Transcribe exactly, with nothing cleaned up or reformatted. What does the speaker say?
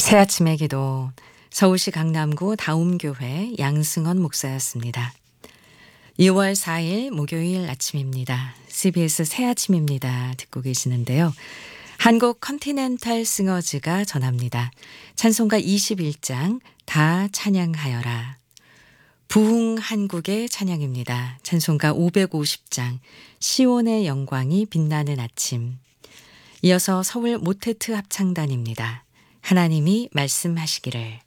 새 아침의 기도 서울시 강남구 다움교회 양승헌 목사였습니다. 이월 사일 목요일 아침입니다. 씨비에스 새 아침입니다. 듣고 계시는데요. 한국 컨티넨탈 싱어즈가 전합니다. 찬송가 이십일장 다 찬양하여라. 부흥 한국의 찬양입니다. 찬송가 오백오십장 시온의 영광이 빛나는 아침. 이어서 서울 모테트 합창단입니다. 하나님이 말씀하시기를.